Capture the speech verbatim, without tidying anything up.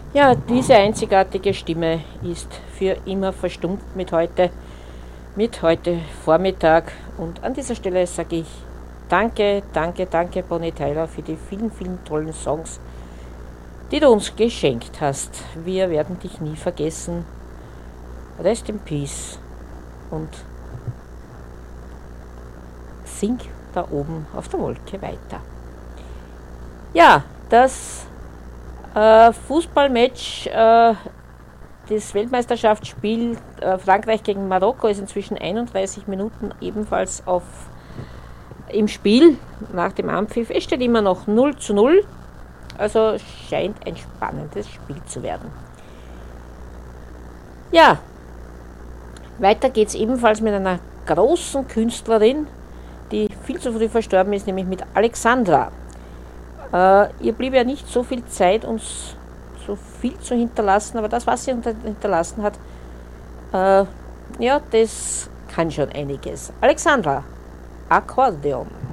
Ja, diese einzigartige Stimme ist für immer verstummt mit heute, mit heute Vormittag. Und an dieser Stelle sage ich danke, danke, danke, Bonnie Tyler, für die vielen, vielen tollen Songs, die du uns geschenkt hast. Wir werden dich nie vergessen. Rest in Peace und sing da oben auf der Wolke weiter. Ja, das äh, Fußballmatch, äh, das Weltmeisterschaftsspiel äh, Frankreich gegen Marokko ist inzwischen einunddreißig Minuten ebenfalls auf, im Spiel nach dem Anpfiff. Es steht immer noch null zu null, also scheint ein spannendes Spiel zu werden. Ja, weiter geht es ebenfalls mit einer großen Künstlerin, die viel zu früh verstorben ist, nämlich mit Alexandra. Äh, ihr blieb ja nicht so viel Zeit, uns so viel zu hinterlassen, aber das, was sie hinterlassen hat, äh, ja, das kann schon einiges. Alexandra, Akkordeon.